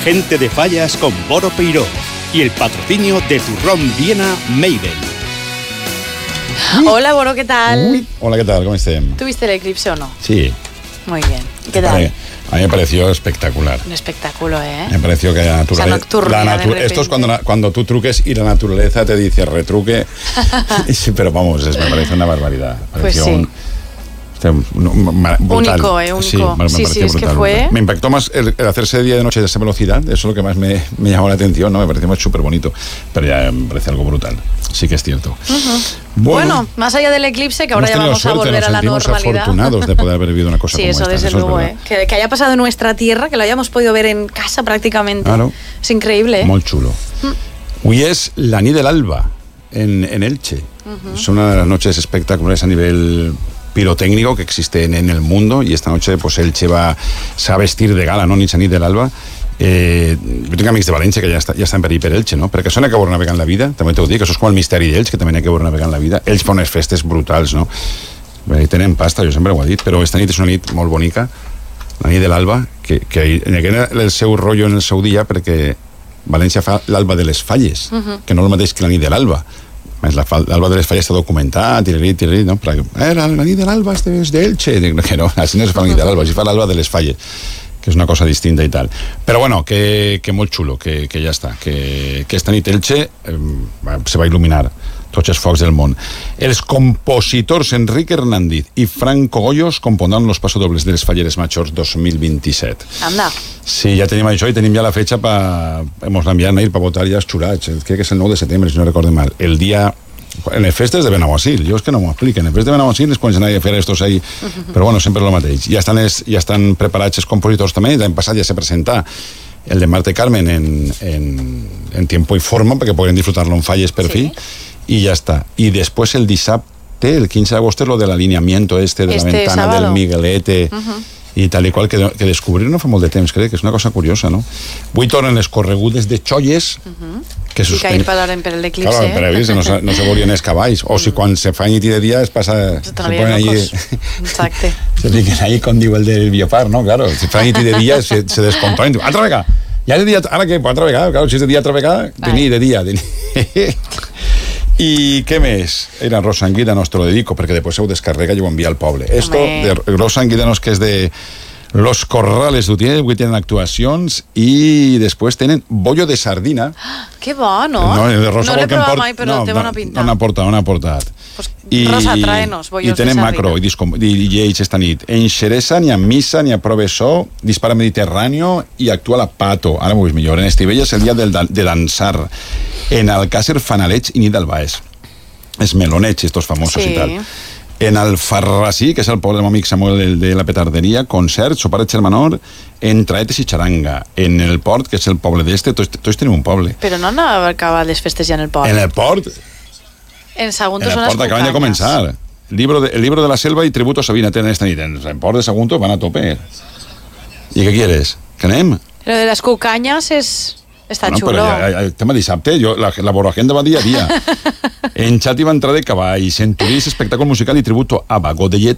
Gente de Fallas con Boro Peiró y el patrocinio de Turrón Viena Maiden. Hola, Boro, ¿qué tal? Hola, ¿qué tal? ¿Cómo estás? ¿Tuviste el eclipse o no? Sí. Muy bien. ¿Qué tal? A mí me pareció espectacular. Un espectáculo, ¿eh? Me pareció que la naturaleza... Esto es cuando tú truques y la naturaleza te dice retruque. Sí, pero vamos, me parece una barbaridad. Pues sí. Brutal. Único, único. Sí, me pareció es brutal, que fue... brutal. Me impactó más el hacerse de día y de noche de esa velocidad. Eso es lo que más me llamó la atención, ¿no? Me pareció súper bonito. Pero ya me parece algo brutal. Sí que es cierto. Bueno, más allá del eclipse, que ahora ya vamos a volver a la normalidad. Nos sentimos afortunados de poder haber vivido una cosa como esta. Sí, eso desde luego, que haya pasado en nuestra tierra, que lo hayamos podido ver en casa prácticamente. Claro. Es increíble, ¿eh? Muy chulo. Hoy es la nit del alba en Elche. Es una de las noches espectaculares a nivel pirotécnico que existen en el mundo, y esta noche pues Elche se va a vestir de gala, no? Nit del alba. Jo tinc amics de València que ja estan per Elche, no? Perquè això n'hi ha que veure navegar en la vida, també t'ho dic, que això és com el misteri d'Elx, que també n'hi ha que veure navegar en la vida. Ells fa unes festes brutals, no? Tenen pasta, jo sempre ho he dit, però esta nit és una nit molt bonica, la nit de l'alba, que era el seu rotllo en el seu dia, perquè València fa l'alba de les Falles, que no és el mateix que la nit de l'alba. L'alba de les Falles està documentat, tiri, no? La nit de l'alba és d'Elche. Que no, així no es fa la nit de l'alba, així fa l'alba de les Falles, que és una cosa distinta i tal. Però bueno, que molt xulo, que ja està, que esta nit Elche se va il·luminar tots els focs del món. Els compositors Enrique Hernández i Franco Goyos compondran los pasodobles de les Falleres Majors 2027. Anda. Sí, ja tenim això i tenim ja la fecha hemos enviat a ir per votar ja els xurats. Crec que és el 9 de setembre, si no recordo mal. El dia... En les festes de Benaguasil, jo és que no m'ho expliquen. En les festes de Benaguasil és quan s'anava a fer estos ahí, però bueno, sempre el mateix. Ja estan preparats els compositors també. L'any passat ja se presenta el de Marte Carmen en tiempo y forma, perquè podrem disfrutar-lo en Falles per fi, i ja està. I després el dissabte, el 15 d'agost, és lo de l'alineamiento de la ventana sábado. Del Miguelete, i tal i qual, que descobrir no fa molt de temps, crec que és una cosa curiosa, no? Avui tornen les corregudes de Xolles, que i que ahir parlarem per l'eclipse. Claro, per avís, no se veurien els cavalls. O si quan se fa nit i de dia es passa... Se ponen allí... Exacte. Se fiquen ahí, com diu el del Biopar, no? Claro, si fa nit i de dia se descontrolen. Altra vegada! Ja és de dia... Ara què? Altra vegada? Claro, si és de dia, altra vegada, de nit, de dia. I què més? Era Rosa Anguidanos, te lo dedico, perquè després ho descarrega i ho envia al poble. Esto de Rosa Anguidanos, que és de Los Corrales d'Utiel, avui tenen actuacions, i després tenen bollo de sardina. Que bo, no? No l'he provat mai, però té bona pinta. No n'ha portat. Pues, Rosa, tráenos bollos de sardina. I tenen macro, i ells esta nit. En Xeresa, ni a Missa, ni a Provesó, Dispara Mediterráneo i actua la Pato. Ara m'ho veus millor. En Estivella és el dia de dansar. En Alcácer, Fanalets i Nit del Baix. Els melonets, estos famosos i tal. En Alfarrasí, que és el poble del meu amic Samuel de la Petarderia, concert, sopar de Xermanor, en Traetes i Xaranga. En el Port, que és el poble d'este, tots tenim un poble. Però no anava a acabar les festes ja en el Port. En el Port? En Sagunto són les Cucanyes. Acaben de començar. El libro de la selva y tributo a Sabina tenen esta nit. En el Port de Sagunto van a tope. ¿Y qué quieres? ¿Que anem? Lo de las Cucanyes està xulo. Però el tema dissabte, la borragenda va dia a dia. En Xati va entrar de cavalls, en Turís, espectacle musical i tributo a Godelleta